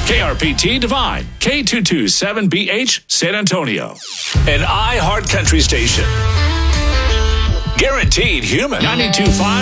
KRPT Divine, K227BH, San Antonio. An iHeart Country station. Guaranteed human. 92.5